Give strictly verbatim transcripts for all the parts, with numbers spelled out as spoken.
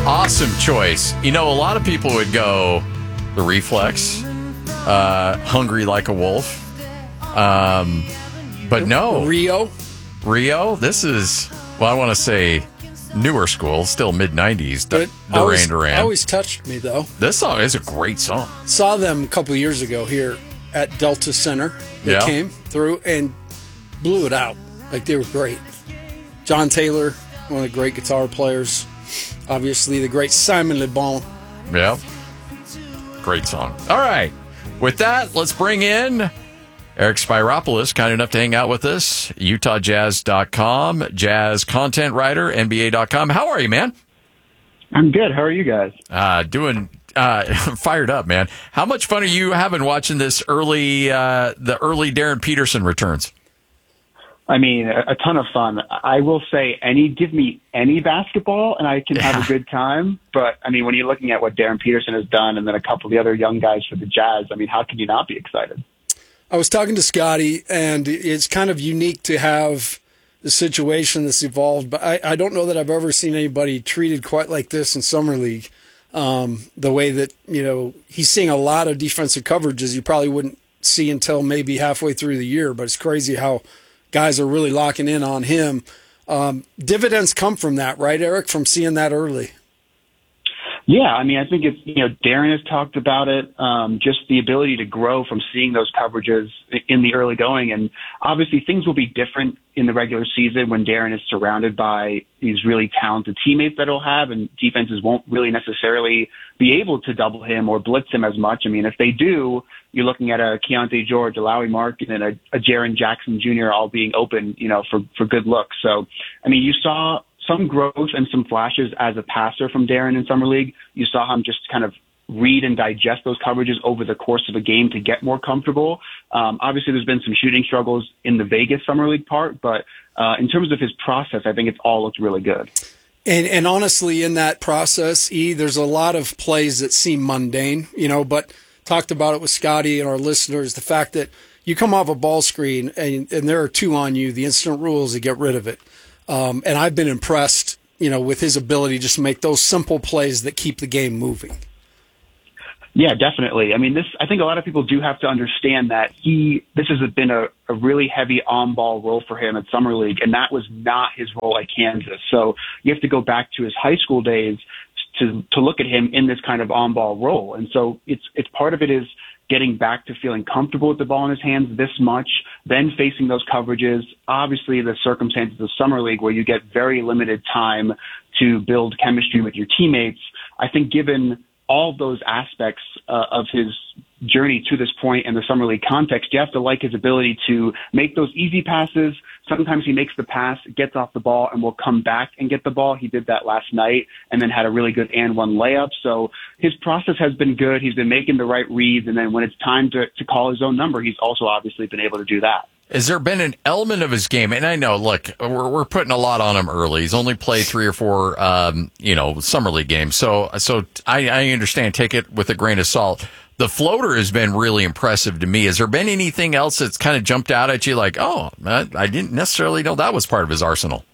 Awesome choice. You know, a lot of people would go the Reflex, uh, Hungry Like a Wolf. Um, but no. Rio. Rio? This is, well, I want to say newer school, still mid nineties. But Duran always, Duran. always touched me, though. This song is a great song. Saw them a couple of years ago here at Delta Center. They Yeah. came through and blew it out. Like, they were great. John Taylor, one of the great guitar players. Obviously, the great Simon Le Bon. Yeah. Great song. All right. With that, let's bring in Eric Spiropoulos, kind enough to hang out with us. Utah Jazz dot com, jazz content writer, N B A dot com. How are you, man? I'm good. How are you guys? Uh, doing uh, fired up, man. How much fun are you having watching this early, uh, the early Darren Peterson returns? I mean, a, a ton of fun. I will say, any give me any basketball, and I can have a good time. But I mean, when you're looking at what Darren Peterson has done, and then a couple of the other young guys for the Jazz, I mean, how can you not be excited? I was talking to Scotty, and it's kind of unique to have the situation that's evolved. But I, I don't know that I've ever seen anybody treated quite like this in Summer League. Um, the way that, you know, he's seeing a lot of defensive coverages you probably wouldn't see until maybe halfway through the year. But it's crazy how guys are really locking in on him. Um, dividends come from that, right, Eric, from seeing that early? Yeah, I mean, I think it's, you know, Darren has talked about it, um, just the ability to grow from seeing those coverages in the early going. And obviously things will be different in the regular season when Darren is surrounded by these really talented teammates that he'll have, and defenses won't really necessarily be able to double him or blitz him as much. I mean, if they do, you're looking at a Keontae George, a Lowry Markin, and a, a Jaren Jackson Junior all being open, you know, for, for good looks. So, I mean, you saw some growth and some flashes as a passer from Darren in Summer League. You saw him just kind of read and digest those coverages over the course of a game to get more comfortable. Um, obviously, there's been some shooting struggles in the Vegas Summer League part, but uh, in terms of his process, I think it's all looked really good. And, and honestly, in that process, E, there's a lot of plays that seem mundane, you know, but talked about it with Scotty and our listeners, the fact that you come off a ball screen and, and there are two on you, the instant rules to get rid of it. Um, and I've been impressed, you know, with his ability just to make those simple plays that keep the game moving. Yeah, definitely. I mean, this, I think a lot of people do have to understand that he, this has been a, a really heavy on-ball role for him at Summer League, and that was not his role at Kansas. So you have to go back to his high school days to, to look at him in this kind of on-ball role. And so it's, it's part of it is getting back to feeling comfortable with the ball in his hands this much, then facing those coverages. Obviously, the circumstances of Summer League where you get very limited time to build chemistry with your teammates. I think given all those aspects uh, of his journey to this point in the Summer League context, you have to like his ability to make those easy passes. Sometimes he makes the pass, gets off the ball, and will come back and get the ball. He did that last night and then had a really good and one layup. So his process has been good. He's been making the right reads. And then when it's time to, to call his own number, he's also obviously been able to do that. Has there been an element of his game? And I know, look, we're, we're putting a lot on him early. He's only played three or four, um, you know, Summer League games. So, so I, I understand. Take it with a grain of salt. The floater has been really impressive to me. Has there been anything else that's kind of jumped out at you like, oh, I, I didn't necessarily know that was part of his arsenal?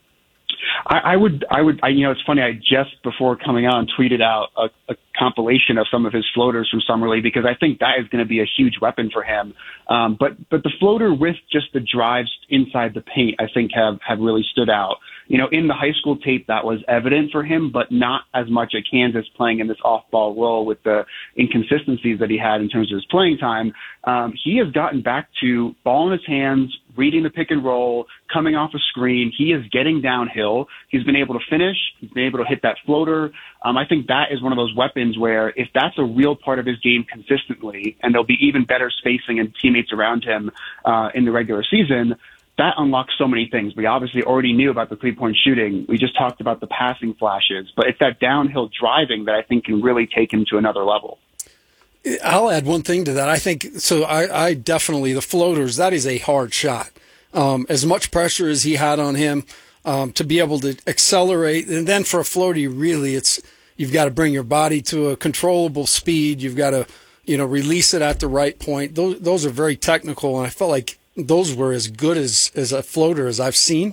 I, I would, I would, I, you know, it's funny. I just before coming on tweeted out a, a compilation of some of his floaters from Summer League because I think that is going to be a huge weapon for him. Um, but, but the floater with just the drives inside the paint, I think have, have really stood out. You know, in the high school tape, that was evident for him, but not as much at Kansas playing in this off-ball role with the inconsistencies that he had in terms of his playing time. Um, he has gotten back to ball in his hands, reading the pick and roll, coming off a screen. He is getting downhill. He's been able to finish. He's been able to hit that floater. Um, I think that is one of those weapons where if that's a real part of his game consistently, and there'll be even better spacing and teammates around him uh, in the regular season, that unlocks so many things. We obviously already knew about the three-point shooting. We just talked about the passing flashes. But it's that downhill driving that I think can really take him to another level. I'll add one thing to that. I think, so I, I definitely, the floaters, that is a hard shot. Um, as much pressure as he had on him um, to be able to accelerate. And then for a floater, really, it's you've got to bring your body to a controllable speed. You've got to, you know, release it at the right point. Those, those are very technical, and I felt like those were as good as, as a floater as I've seen.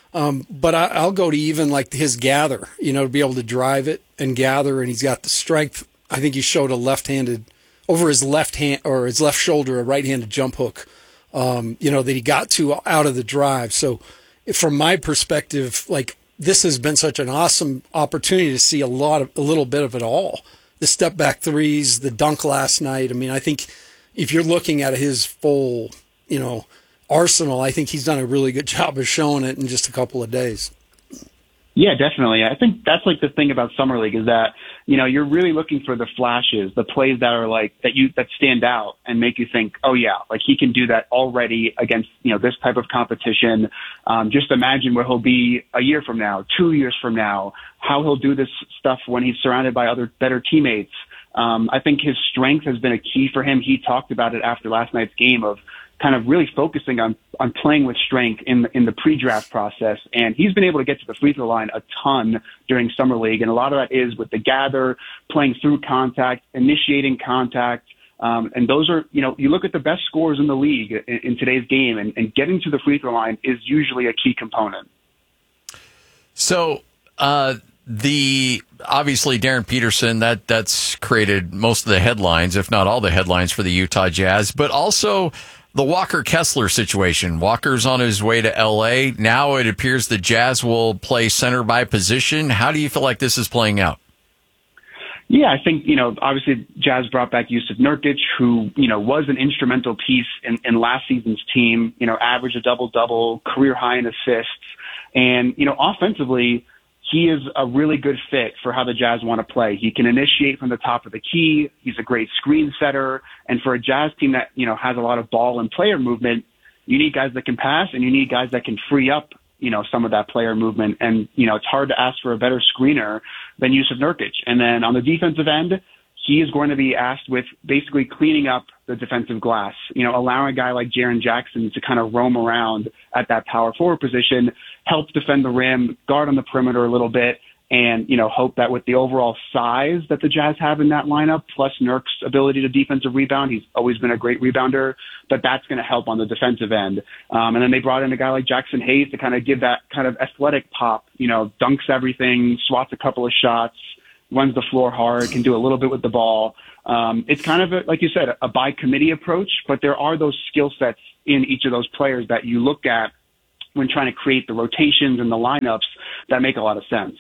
Um, but I, I'll go to even like his gather, you know, to be able to drive it and gather, and he's got the strength. I think he showed a left-handed, over his left hand or his left shoulder, a right-handed jump hook, um, you know, that he got to out of the drive. So from my perspective, like this has been such an awesome opportunity to see a lot of, a little bit of it all. The step back threes, the dunk last night. I mean, I think if you're looking at his full, you know, arsenal, I think he's done a really good job of showing it in just a couple of days. Yeah, definitely. I think that's like the thing about Summer League is that, you know, you're really looking for the flashes, the plays that are like that you that stand out and make you think, oh yeah, like he can do that already against, you know, this type of competition. Um, just imagine where he'll be a year from now, two years from now, how he'll do this stuff when he's surrounded by other better teammates. Um, I think his strength has been a key for him. He talked about it after last night's game of kind of really focusing on, on playing with strength in the, in the pre-draft process. And he's been able to get to the free throw line a ton during Summer League. And a lot of that is with the gather, playing through contact, initiating contact. Um, and those are, you know, you look at the best scorers in the league in, in today's game, and, and getting to the free throw line is usually a key component. So, uh, the obviously Darren Peterson, that that's created most of the headlines, if not all the headlines for the Utah Jazz, but also the Walker Kessler situation. Walker's on his way to L A. Now it appears the Jazz will play center by position. How do you feel like this is playing out? Yeah, I think, you know, obviously Jazz brought back Jusuf Nurkic, who, you know, was an instrumental piece in, in last season's team, you know, averaged a double-double, career high in assists. And, you know, offensively, he is a really good fit for how the Jazz want to play. He can initiate from the top of the key. He's a great screen setter. And for a Jazz team that, you know, has a lot of ball and player movement, you need guys that can pass and you need guys that can free up, you know, some of that player movement. And, you know, it's hard to ask for a better screener than Jusuf Nurkic. And then on the defensive end, he is going to be asked with basically cleaning up the defensive glass, you know, allowing a guy like Jaren Jackson to kind of roam around at that power forward position, help defend the rim, guard on the perimeter a little bit, and, you know, hope that with the overall size that the Jazz have in that lineup, plus Nurk's ability to defensive rebound, he's always been a great rebounder, but that's going to help on the defensive end. Um, and then they brought in a guy like Jackson Hayes to kind of give that kind of athletic pop, you know, dunks everything, swats a couple of shots, runs the floor hard, can do a little bit with the ball. Um, it's kind of, a, like you said, a by committee approach, but there are those skill sets in each of those players that you look at when trying to create the rotations and the lineups that make a lot of sense.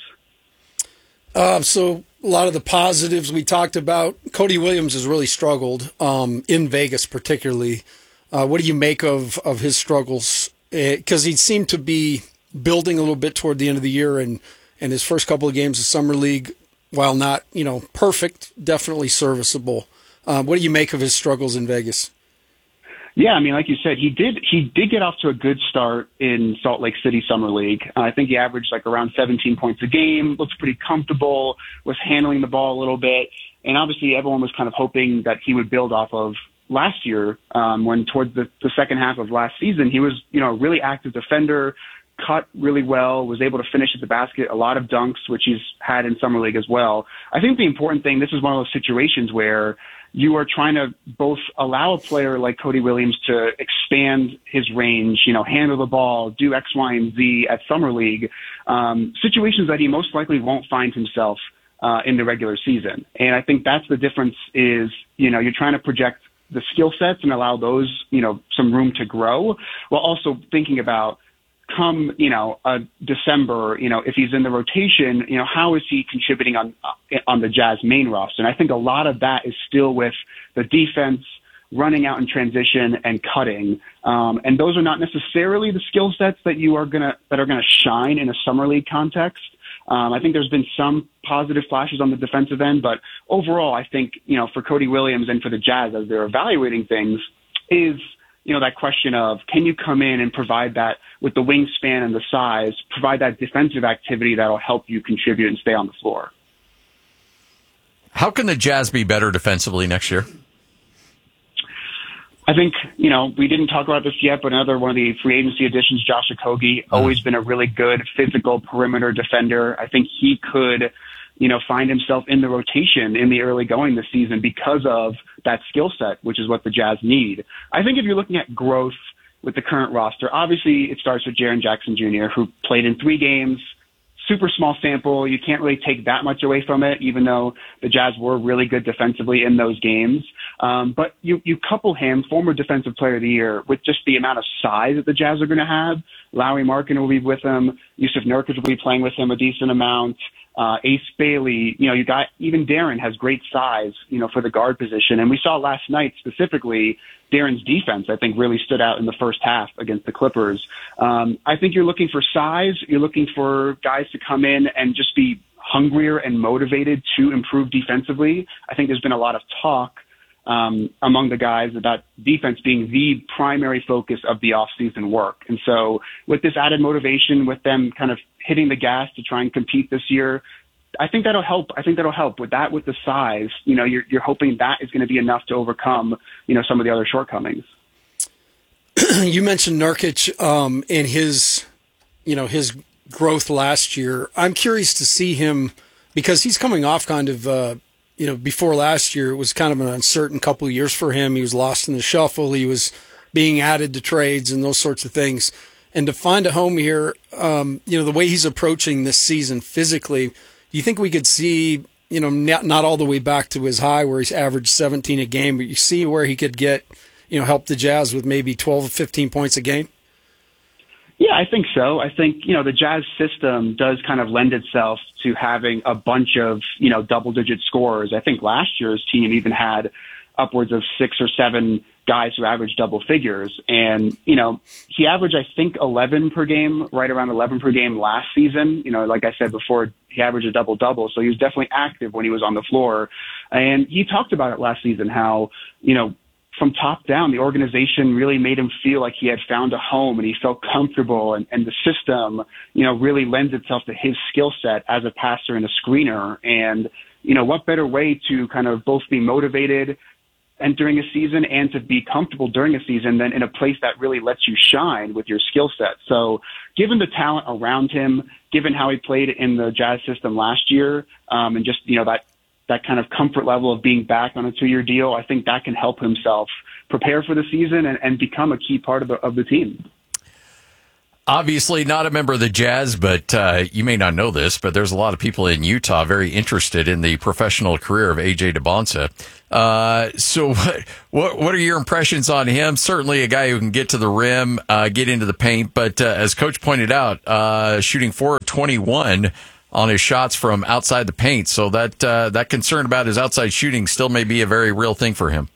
Uh, so a lot of the positives we talked about, Cody Williams has really struggled um, in Vegas particularly. Uh, what do you make of, of his struggles? Because uh, he seemed to be building a little bit toward the end of the year, and, and his first couple of games of Summer League, while not, you know, perfect, definitely serviceable. Uh, what do you make of his struggles in Vegas? Yeah, I mean, like you said, he did he did get off to a good start in Salt Lake City Summer League. Uh, I think he averaged like around seventeen points a game, looks pretty comfortable, was handling the ball a little bit. And obviously everyone was kind of hoping that he would build off of last year um, when towards the, the second half of last season, he was, you know, a really active defender, cut really well, was able to finish at the basket, a lot of dunks, which he's had in Summer League as well. I think the important thing, this is one of those situations where you are trying to both allow a player like Cody Williams to expand his range, you know, handle the ball, do X, Y, and Z at Summer League, um, situations that he most likely won't find himself uh, in the regular season. And I think that's the difference is, you know, you're trying to project the skill sets and allow those, you know, some room to grow, while also thinking about come, you know, uh, December, you know, if he's in the rotation, you know, how is he contributing on on the Jazz main roster? And I think a lot of that is still with the defense running out in transition and cutting. Um, and those are not necessarily the skill sets that you are gonna that are gonna shine in a Summer League context. Um, I think there's been some positive flashes on the defensive end, but overall, I think, you know, for Cody Williams and for the Jazz as they're evaluating things is, you know, that question of can you come in and provide that with the wingspan and the size, provide that defensive activity that'll help you contribute and stay on the floor. How can the Jazz be better defensively next year? I think, you know, we didn't talk about this yet, but another one of the free agency additions, Josh Okogie, always been a really good physical perimeter defender. I think he could, you know, find himself in the rotation in the early going this season because of that skill set, which is what the Jazz need. I think if you're looking at growth with the current roster. Obviously, it starts with Jaren Jackson Junior, who played in three games. Super small sample. You can't really take that much away from it, even though the Jazz were really good defensively in those games. Um, but you, you couple him, former Defensive Player of the Year, with just the amount of size that the Jazz are going to have. Lauri Markkanen will be with him. Yusuf Nurkic will be playing with him a decent amount. Uh, Ace Bailey, you know, you got, even Darren has great size, you know, for the guard position. And we saw last night specifically, Darren's defense, I think, really stood out in the first half against the Clippers. Um, I think you're looking for size. You're looking for guys to come in and just be hungrier and motivated to improve defensively. I think there's been a lot of talk um, among the guys about defense being the primary focus of the offseason work. And so with this added motivation, with them kind of hitting the gas to try and compete this year, I think that'll help. I think that'll help with that, with the size. You know, you're, you're hoping that is going to be enough to overcome, you know, some of the other shortcomings. You mentioned Nurkic um, and his, you know, his growth last year. I'm curious to see him, because he's coming off kind of, uh, you know, before last year, it was kind of an uncertain couple of years for him. He was lost in the shuffle. He was being added to trades and those sorts of things. And to find a home here, um, you know, the way he's approaching this season physically, do you think we could see, you know, not, not all the way back to his high where he's averaged seventeen a game, but you see where he could get, you know, help the Jazz with maybe twelve or fifteen points a game? Yeah, I think so. I think, you know, the Jazz system does kind of lend itself to having a bunch of, you know, double-digit scorers. I think last year's team even had upwards of six or seven guys who averaged double figures. And, you know, he averaged, I think, eleven per game, right around eleven per game last season. You know, like I said before, he averaged a double-double. So he was definitely active when he was on the floor. And he talked about it last season, how, you know, from top down, the organization really made him feel like he had found a home and he felt comfortable, and, and the system, you know, really lends itself to his skill set as a passer and a screener. And, you know, what better way to kind of both be motivated entering a season and to be comfortable during a season than in a place that really lets you shine with your skill set. So given the talent around him, given how he played in the Jazz system last year, um, and just, you know, that, that kind of comfort level of being back on a two-year deal, I think that can help himself prepare for the season and, and become a key part of the, of the team. Obviously not a member of the Jazz, but uh, you may not know this, but there's a lot of people in Utah very interested in the professional career of A J Debonsa. Uh, so what, what what are your impressions on him? Certainly a guy who can get to the rim, uh, get into the paint, but uh, as Coach pointed out, uh, shooting four of twenty-one on his shots from outside the paint. So that uh, that concern about his outside shooting still may be a very real thing for him.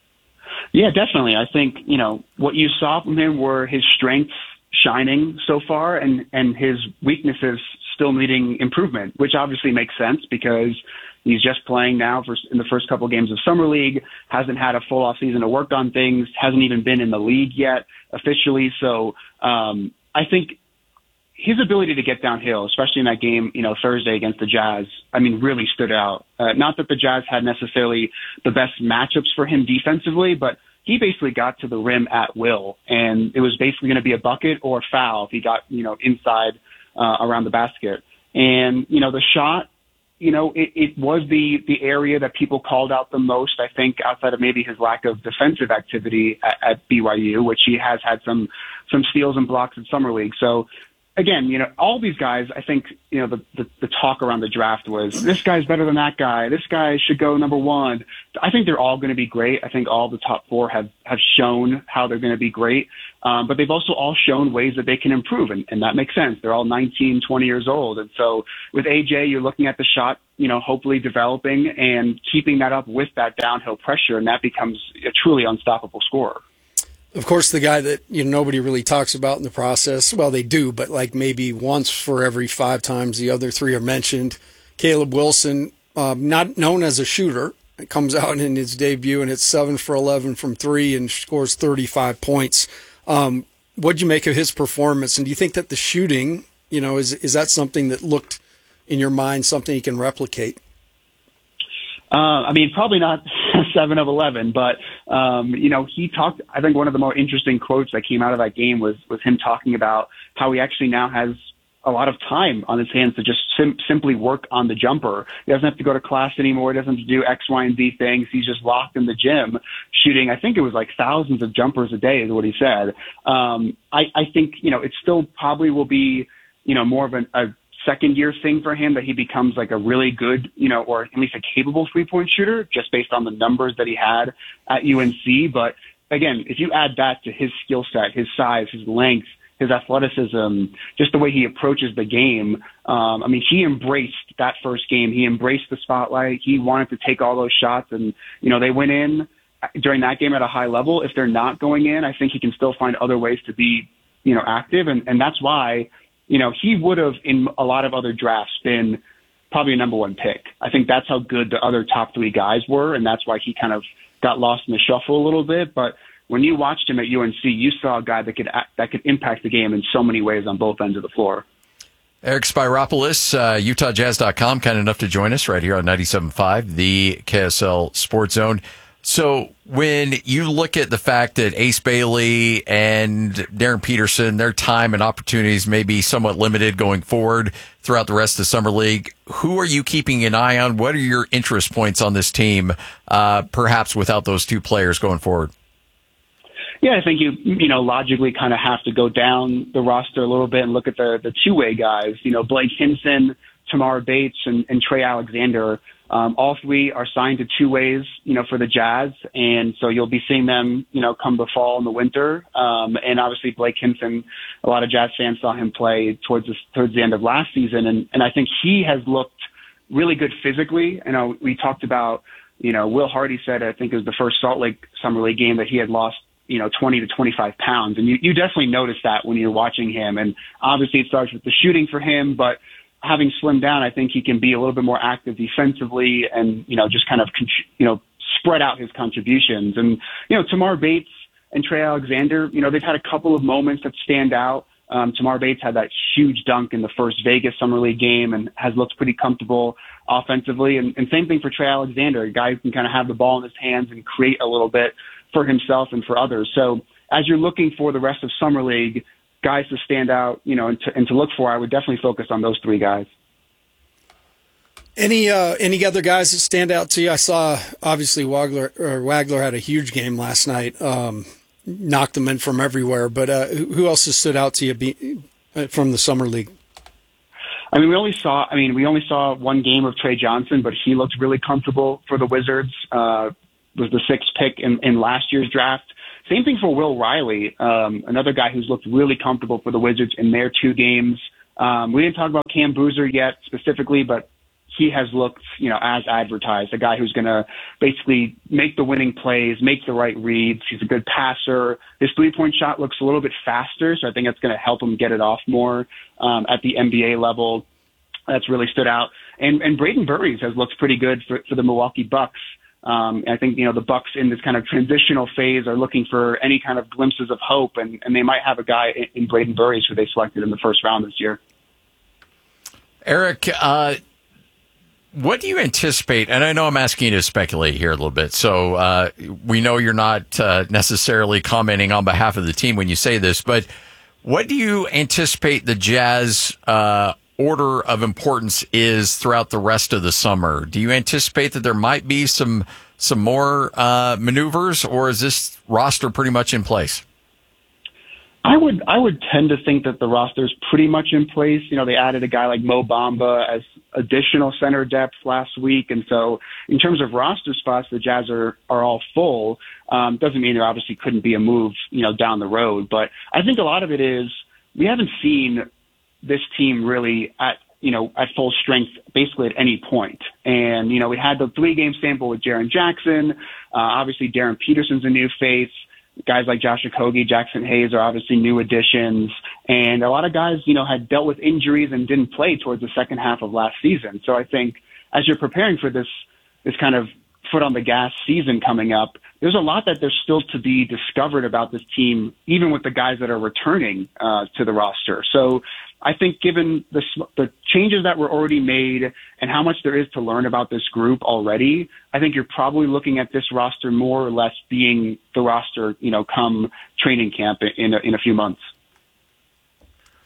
Yeah, definitely. I think, you know, what you saw from him were his strengths shining so far, and, and his weaknesses still needing improvement, which obviously makes sense because he's just playing now for, in the first couple of games of Summer League, hasn't had a full off season to work on things, hasn't even been in the league yet officially. So um, I think his ability to get downhill, especially in that game, you know, Thursday against the Jazz, I mean, really stood out. Uh, not that the Jazz had necessarily the best matchups for him defensively, but he basically got to the rim at will, and it was basically going to be a bucket or a foul if he got, you know, inside uh, around the basket. And, you know, the shot, you know, it, it was the, the area that people called out the most, I think, outside of maybe his lack of defensive activity at, at B Y U, which he has had some, some steals and blocks in Summer League. So, again, you know, all these guys, I think, you know, the, the, the talk around the draft was, this guy's better than that guy. This guy should go number one. I think they're all going to be great. I think all the top four have, have shown how they're going to be great. Um, but they've also all shown ways that they can improve, and, and that makes sense. They're all nineteen, twenty years old. And so with A J, you're looking at the shot, you know, hopefully developing and keeping that up with that downhill pressure, and that becomes a truly unstoppable scorer. Of course, the guy that, you know, nobody really talks about in the process, well, they do, but like maybe once for every five times the other three are mentioned, Caleb Wilson, um, not known as a shooter, it comes out in his debut and it's seven for eleven from three and scores thirty-five points. Um, what'd you make of his performance? And do you think that the shooting, you know, is is that something that looked in your mind something he can replicate? Uh, I mean, probably not seven of eleven, but, um, you know, he talked, I think one of the more interesting quotes that came out of that game was, was him talking about how he actually now has a lot of time on his hands to just sim- simply work on the jumper. He doesn't have to go to class anymore. He doesn't have to do X, Y, and Z things. He's just locked in the gym shooting. I think it was like thousands of jumpers a day is what he said. Um, I, I think, you know, it still probably will be, you know, more of an, a second year thing for him that he becomes like a really good, you know, or at least a capable three point shooter just based on the numbers that he had at U N C. But again, if you add that to his skill set, his size, his length, his athleticism, just the way he approaches the game. Um, I mean, he embraced that first game. He embraced the spotlight. He wanted to take all those shots, and, you know, they went in during that game at a high level. If they're not going in, I think he can still find other ways to be, you know, active. And, and that's why, you know, he would have in a lot of other drafts been probably a number one pick. I think that's how good the other top three guys were, and that's why he kind of got lost in the shuffle a little bit. But when you watched him at U N C, you saw a guy that could that could impact the game in so many ways on both ends of the floor. Eric Spyropoulos, uh, Utah Jazz dot com, kind enough to join us right here on ninety-seven point five, the K S L Sports Zone. So when you look at the fact that Ace Bailey and Darren Peterson, their time and opportunities may be somewhat limited going forward throughout the rest of the Summer League, who are you keeping an eye on? What are your interest points on this team, uh, perhaps without those two players going forward? Yeah, I think you you know logically kind of have to go down the roster a little bit and look at the the two way guys. You know, Blake Hinson, Tamar Bates, and, and Trey Alexander. Um, all three are signed to two ways, you know, for the Jazz, and so you'll be seeing them, you know, come the fall and the winter. Um, and obviously Blake Hinson, a lot of Jazz fans saw him play towards the, towards the end of last season, and and I think he has looked really good physically. You know, we talked about, you know, Will Hardy said I think it was the first Salt Lake Summer League game that he had lost, you know, twenty to twenty-five pounds. And you, you definitely notice that when you're watching him. And obviously it starts with the shooting for him, but having slimmed down, I think he can be a little bit more active defensively and, you know, just kind of, you know, spread out his contributions. And, you know, Tamar Bates and Trey Alexander, you know, they've had a couple of moments that stand out. Um, Tamar Bates had that huge dunk in the first Vegas Summer League game and has looked pretty comfortable offensively. And, and same thing for Trey Alexander, a guy who can kind of have the ball in his hands and create a little bit for himself and for others. So as you're looking for the rest of Summer League, guys to stand out, you know, and to, and to look for, I would definitely focus on those three guys. Any uh, any other guys that stand out to you? I saw obviously Wagler or Wagler had a huge game last night, um, knocked them in from everywhere. But uh, who else has stood out to you be, uh, from the Summer League? I mean, we only saw. I mean, we only saw one game of Trey Johnson, but he looked really comfortable for the Wizards. Uh, was the sixth pick in, in last year's draft. Same thing for Will Riley, um, another guy who's looked really comfortable for the Wizards in their two games. Um, we didn't talk about Cam Boozer yet specifically, but he has looked, you know, as advertised, a guy who's going to basically make the winning plays, make the right reads. He's a good passer. His three-point shot looks a little bit faster, so I think that's going to help him get it off more um, at the N B A level. That's really stood out. And, and Braden Burries has looked pretty good for, for the Milwaukee Bucks. Um, I think, you know, the Bucks in this kind of transitional phase are looking for any kind of glimpses of hope, and, and they might have a guy in, in Braden Burries who they selected in the first round this year. Eric, uh, what do you anticipate? And I know I'm asking you to speculate here a little bit. So uh, we know you're not uh, necessarily commenting on behalf of the team when you say this, but what do you anticipate the Jazz uh, order of importance is throughout the rest of the summer? Do you anticipate that there might be some some more uh, maneuvers, or is this roster pretty much in place? I would I would tend to think that the roster is pretty much in place. You know, they added a guy like Mo Bamba as additional center depth last week, and so in terms of roster spots, the Jazz are are all full. Um, doesn't mean there obviously couldn't be a move, you know, down the road, but I think a lot of it is we haven't seen this team really at, you know, at full strength basically at any point. And, you know, we had the three game sample with Jaren Jackson. Uh, obviously Darren Peterson's a new face. Guys like Josh Okogie, Jackson Hayes are obviously new additions. And a lot of guys, you know, had dealt with injuries and didn't play towards the second half of last season. So I think as you're preparing for this, this kind of foot on the gas season coming up, there's a lot that there's still to be discovered about this team, even with the guys that are returning uh, to the roster. So I think given the, the changes that were already made and how much there is to learn about this group already, I think you're probably looking at this roster more or less being the roster, you know, come training camp in a, in a few months.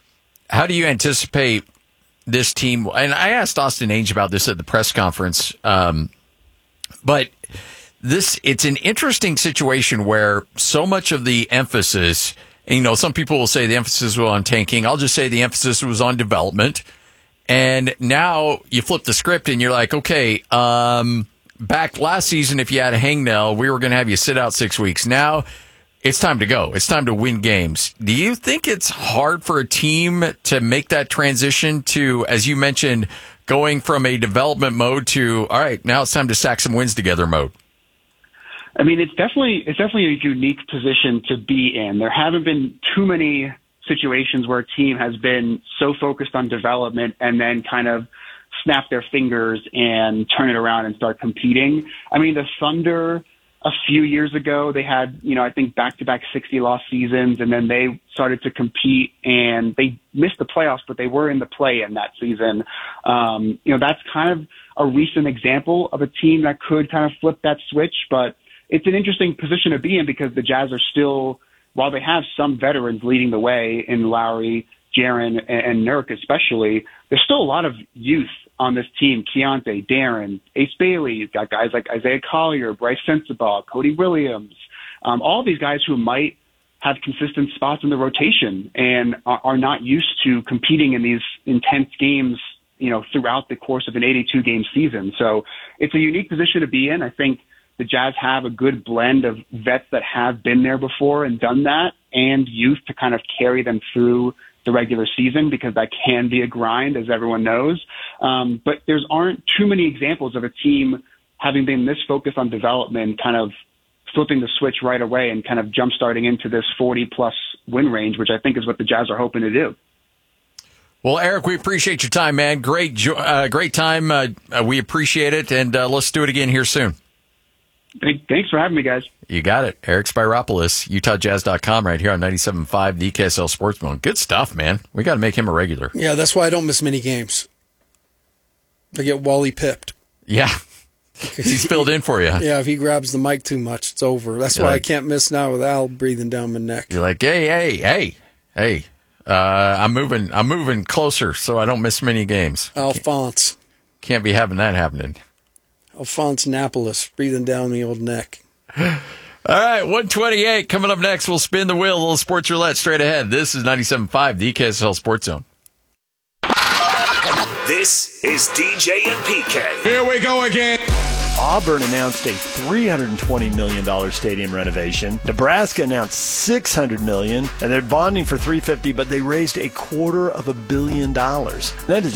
how do you anticipate this team? And I asked Austin Ainge about this at the press conference, um, but this it's an interesting situation where so much of the emphasis, and, you know, some people will say the emphasis was on tanking. I'll just say the emphasis was on development. And now you flip the script and you're like, okay, um, back last season, if you had a hangnail, we were going to have you sit out six weeks. Now it's time to go. It's time to win games. Do you think it's hard for a team to make that transition to, as you mentioned, going from a development mode to, all right, now it's time to stack some wins together mode? I mean, it's definitely it's definitely a unique position to be in. There haven't been too many situations where a team has been so focused on development and then kind of snap their fingers and turn it around and start competing. I mean, the Thunder a few years ago, they had, you know, I think back-to-back sixty-loss seasons, and then they started to compete, and they missed the playoffs, but they were in the play in that season. Um, you know, that's kind of a recent example of a team that could kind of flip that switch, but it's an interesting position to be in because the Jazz are still, while they have some veterans leading the way in Lowry, Jaren, and, and Nurk especially, there's still a lot of youth on this team. Keontae, Darren, Ace Bailey, you've got guys like Isaiah Collier, Bryce Sensabaugh, Cody Williams, um, all these guys who might have consistent spots in the rotation and are, are not used to competing in these intense games, you know, throughout the course of an eighty-two game season. So it's a unique position to be in. I think the Jazz have a good blend of vets that have been there before and done that, and youth to kind of carry them through the regular season, because that can be a grind, as everyone knows. Um, but there's aren't too many examples of a team having been this focused on development, kind of flipping the switch right away and kind of jump starting into this forty plus win range, which I think is what the Jazz are hoping to do. Well, Eric, we appreciate your time, man. Great, jo- uh, great time. Uh, uh, we appreciate it, and uh, let's do it again here soon. Thanks for having me, guys. You got it. Eric Spiropoulos, Utah Jazz dot com, right here on ninety-seven point five, the K S L Sports Zone. Good stuff, man. We got to make him a regular. Yeah, that's why I don't miss many games. I get Wally pipped. Yeah. He's filled in for you. Yeah, if he grabs the mic too much, it's over. That's You're why like, I can't miss now with Al breathing down my neck. You're like, hey, hey, hey, hey. Uh, I'm moving. I'm moving closer, so I don't miss many games. Alphonse. Can't, can't be having that happening. Alphonse Napolis breathing down the old neck. All right, one twenty-eight coming up next. We'll spin the wheel, a little sports roulette straight ahead. This is ninety-seven point five, the K S L Sports Zone. This is D J and P K. Here we go again. Auburn announced a three hundred twenty million dollars stadium renovation. Nebraska announced six hundred million dollars, and they're bonding for three hundred fifty, but they raised a quarter of a billion dollars. That is